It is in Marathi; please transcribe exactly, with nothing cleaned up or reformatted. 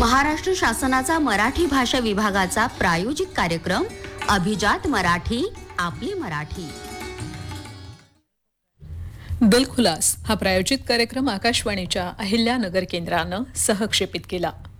महाराष्ट्र शासनाचा मराठी भाषा विभागाचा प्रायोजित कार्यक्रम अभिजात मराठी, आपली मराठी. दिलखुलास हा प्रायोजित कार्यक्रम आकाशवाणीच्या अहिल्यानगर केंद्रानं सहक्षेपित केला.